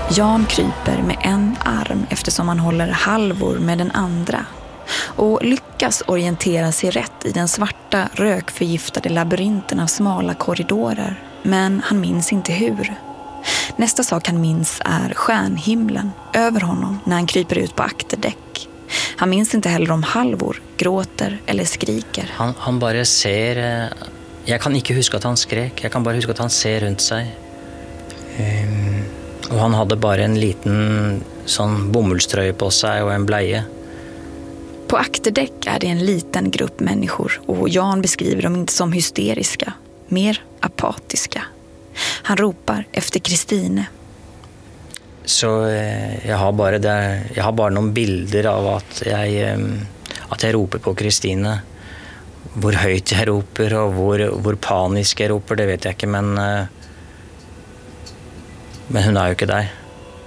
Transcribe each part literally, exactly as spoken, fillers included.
Jan kryper med en arm eftersom han håller Halvor med den andra och lyckas orientera sig rätt i den svarta, rökförgiftade labyrinten av smala korridorer. Men han minns inte hur. Nästa sak han minns är stjärnhimlen över honom när han kryper ut på akterdäck. Han minns inte heller om Halvor gråter eller skriker. Han, han bara ser... Jag kan inte huska att han skrek. Jag kan bara huska att han ser runt sig. Um, och han hade bara en liten sån bomullströja på sig och en bleie. På akterdäck är det en liten grupp människor och Jan beskriver dem inte som hysteriska, mer apatiska. Han ropar efter Kristine. Så eh, jag har bara där, jag har bara några bilder av att jag eh, att jag ropar på Kristine. Hur högt jag ropar och hur hur panisk jag ropar, det vet jag inte, men eh, men hon är ju inte där.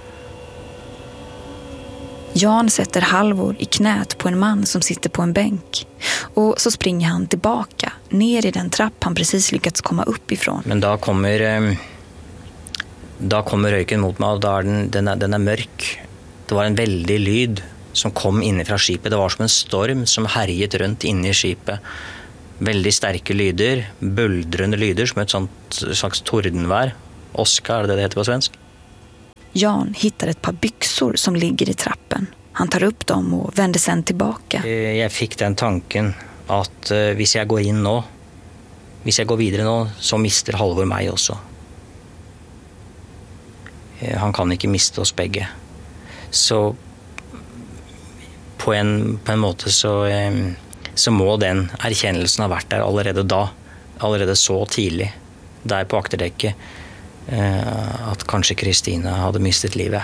Jan sätter Halvor i knät på en man som sitter på en bänk. Och så springer han tillbaka, ner i den trapp han precis lyckats komma upp ifrån. Men då kommer, då kommer röken mot mig och då är den, den, är, den är mörk. Det var en väldig lyd som kom inifrån skipet. Det var som en storm som härjade runt inne i skipet. Väldigt starka lyder, buldrande lyder som ett sånt slags tordenvär. Oskar, är det det heter på svensk? Jan hittar ett par byxor som ligger i trappen. Han tar upp dem och vänder sen tillbaka. Jag fick den tanken att uh, hvis jag går in nu, hvis jag går vidare nu, så mister Halvor mig också. Uh, han kan inte mista oss bägge. Så på en, på en måte så, um, så må den erkännelsen ha varit där allerede då, allerede så tidigt, där på akterdäcket. Uh, att kanske Kristina hade mistat livet.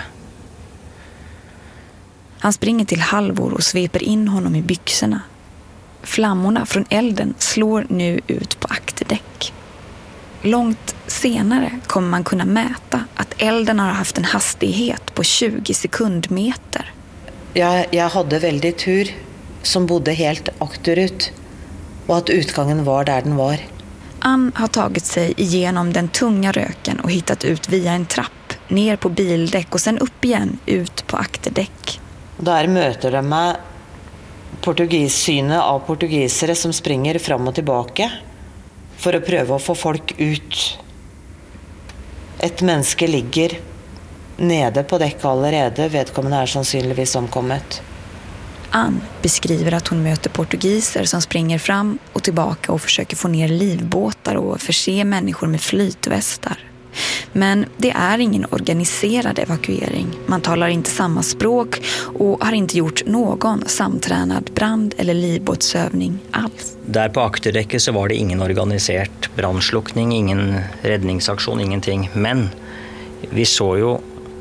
Han springer till Halvor och sveper in honom i byxorna. Flammorna från elden slår nu ut på akterdäck. Långt senare kommer man kunna mäta att elden har haft en hastighet på tjugo sekundmeter. Jag, jag hade väldigt tur som bodde helt akterut och att utgången var där den var. Ann har tagit sig igenom den tunga röken och hittat ut via en trapp, ner på bildäck och sen upp igen ut på akterdäck. Där möter de med portugissyne av portugisare som springer fram och tillbaka för att pröva att få folk ut. Ett människa ligger nede på däck allerede, vedkommende är sannsynligvis omkommet. Ann beskriver att hon möter portugiser som springer fram och tillbaka och försöker få ner livbåtar och förse människor med flytvästar. Men det är ingen organiserad evakuering. Man talar inte samma språk och har inte gjort någon samtränad brand- eller livbåtsövning alls. Där på akterdäcket så var det ingen organiserad brandsluckning, ingen räddningsaktion, ingenting. Men vi såg ju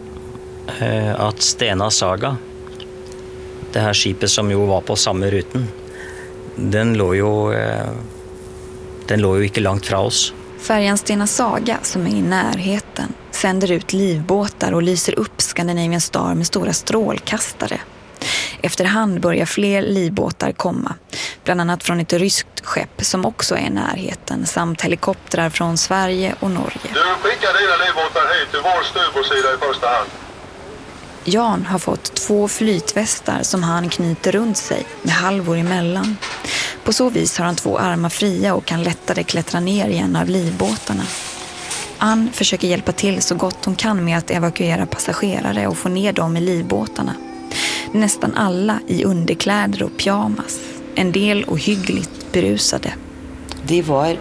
eh, att Stena Saga, det här skipet som ju var på samma ruten, den låg ju, eh, den låg ju inte långt från oss. Färjan Stena Saga, som är i närheten, sänder ut livbåtar och lyser upp Scandinavian Star med stora strålkastare. Efterhand börjar fler livbåtar komma, bland annat från ett ryskt skepp som också är i närheten, samt helikoptrar från Sverige och Norge. Du skickar dina livbåtar hit till vår styrbordssida i första hand. Jan har fått två flytvästar som han knyter runt sig med Halvor emellan. På så vis har han två armar fria och kan lättare klättra ner i en av livbåtarna. Ann försöker hjälpa till så gott hon kan med att evakuera passagerare och få ner dem i livbåtarna. Nästan alla i underkläder och pyjamas. En del ohyggligt berusade. De var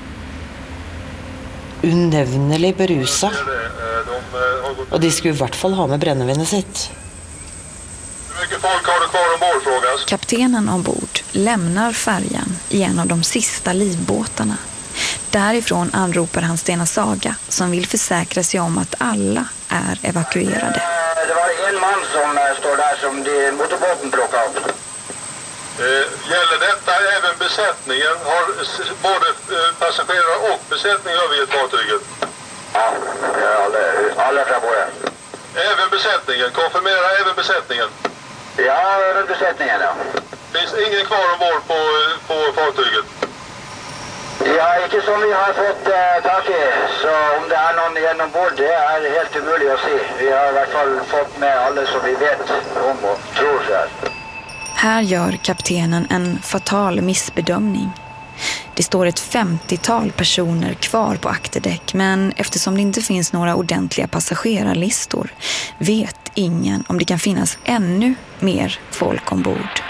unevnelig berusa. Och de skulle i vart fall ha med brännvinet sitt. Hur mycket folk har du kvar ombord, frågas? Kaptenen ombord lämnar färjan i en av de sista livbåtarna. Därifrån anropar han Stena Saga som vill försäkra sig om att alla är evakuerade. Det var en man som står där som de motorbåten plockade upp. Eh, gäller detta även besättningen? Har både passagerare och besättning övergett fartyget? Ja, alla, alla från båda. Även besättningen? Konfirmera även besättningen? Ja, även besättningen, ja. Finns ingen kvar ombord på, på fartyget? Ja, inte som vi har fått eh, tag i. Så om det är någon genombord, det är helt omöjligt att se. Vi har i alla fall fått med alla som vi vet om och tror så här. Här gör kaptenen en fatal missbedömning. Det står ett femtiotal personer kvar på akterdäck, men eftersom det inte finns några ordentliga passagerarlistor vet ingen om det kan finnas ännu mer folk ombord.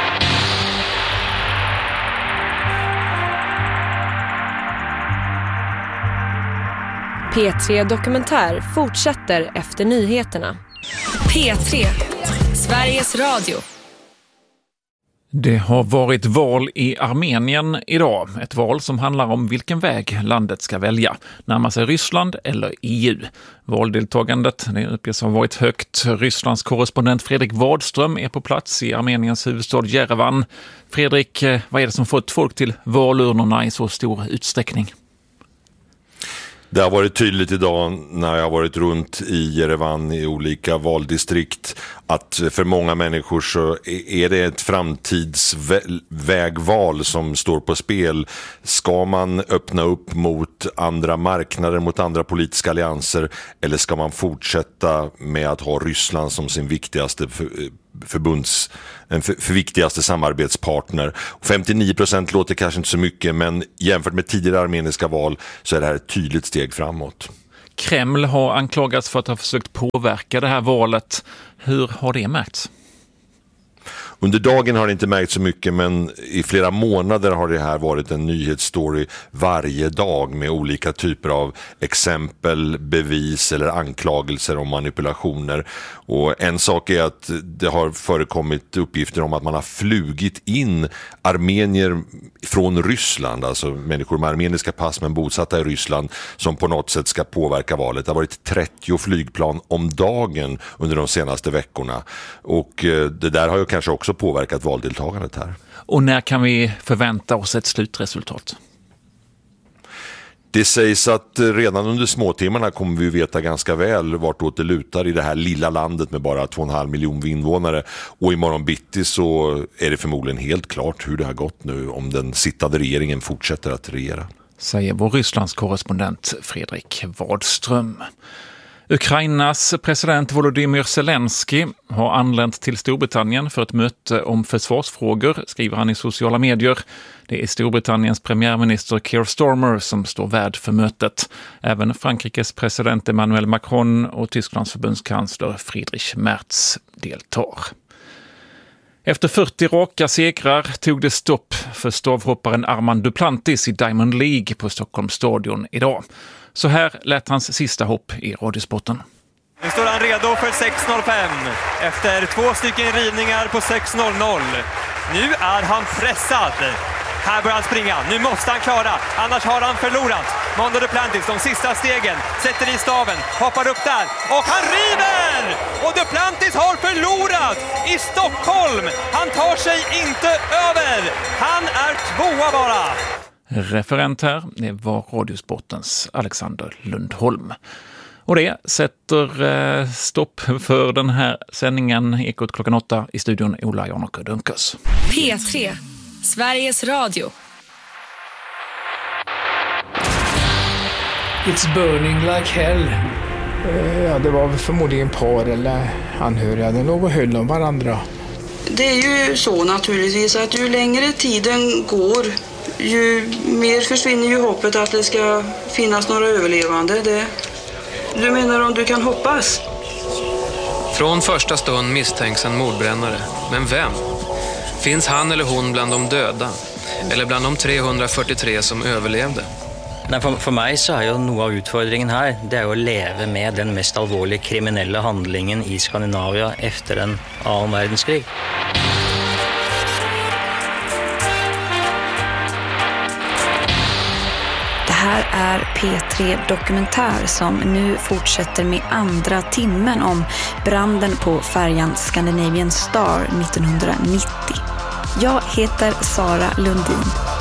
P tre Dokumentär fortsätter efter nyheterna. P tre, Sveriges Radio. Det har varit val i Armenien idag. Ett val som handlar om vilken väg landet ska välja. Närma sig Ryssland eller E U. Valdeltagandet det uppges ha varit högt. Rysslands korrespondent Fredrik Wadström är på plats i Armeniens huvudstad Jerevan. Fredrik, vad är det som fått folk till valurnorna i så stor utsträckning? Det har varit tydligt idag när jag har varit runt i Jerevan i olika valdistrikt att för många människor så är det ett framtidsvägval som står på spel. Ska man öppna upp mot andra marknader, mot andra politiska allianser, eller ska man fortsätta med att ha Ryssland som sin viktigaste förbunds, en för, för viktigaste samarbetspartner? femtionio procent låter kanske inte så mycket, men jämfört med tidigare armeniska val så är det här ett tydligt steg framåt. Kreml har anklagats för att ha försökt påverka det här valet. Hur har det märkts? Under dagen har det inte märkt så mycket, men i flera månader har det här varit en nyhetsstory varje dag med olika typer av exempel, bevis eller anklagelser om manipulationer. Och en sak är att det har förekommit uppgifter om att man har flugit in armenier från Ryssland, alltså människor med armeniska pass men bosatta i Ryssland, som på något sätt ska påverka valet. Det har varit trettio flygplan om dagen under de senaste veckorna, och det där har ju kanske också påverkat valdeltagandet här. Och när kan vi förvänta oss ett slutresultat? Det sägs att redan under småtimmarna kommer vi veta ganska väl vartåt det lutar i det här lilla landet med bara två och en halv miljon invånare. Och imorgon bitti så är det förmodligen helt klart hur det har gått nu om den sittande regeringen fortsätter att regera. Säger vår Rysslands korrespondent Fredrik Wadström. Ukrainas president Volodymyr Zelensky har anlänt till Storbritannien för ett möte om försvarsfrågor, skriver han i sociala medier. Det är Storbritanniens premiärminister Keir Starmer som står värd för mötet. Även Frankrikes president Emmanuel Macron och Tysklands förbundskansler Friedrich Merz deltar. Efter fyrtio raka segrar tog det stopp för stavhopparen Armand Duplantis i Diamond League på Stockholms stadion idag. Så här lät hans sista hopp i Radiosporten. Nu står han redo för sex noll fem efter två stycken rivningar på sex noll noll. Nu är han pressad. Här börjar han springa. Nu måste han klara, annars har han förlorat. Mondo Duplantis, de sista stegen, sätter i staven, hoppar upp där och han river! Och Duplantis har förlorat i Stockholm. Han tar sig inte över. Han är tvåa bara. Referent här, det var Radiosportens Alexander Lundholm. Och det sätter eh, stopp för den här sändningen. Ekot klockan åtta, i studion Ola Janocke Dunkers. P tre, Sveriges Radio. It's burning like hell. Ja, det var förmodligen par eller anhöriga. De låg och höll om varandra. Det är ju så naturligtvis att ju längre tiden går, ju mer försvinner ju hoppet att det ska finnas några överlevande. Det... Du menar om du kan hoppas? Från första stund misstänks en mordbrännare. Men vem? Finns han eller hon bland de döda? Eller bland de trehundrafyrtiotre som överlevde? Nej, for, for meg så er jo noe av utfordringen her, det er jo å leve med den mest alvorlige kriminelle handlingen i Skandinavia efter den annen verdenskrig. Det här är P tre Dokumentär som nu fortsätter med andra timmen om branden på färjan Scandinavian Star nittonhundranittio. Jag heter Sara Lundin.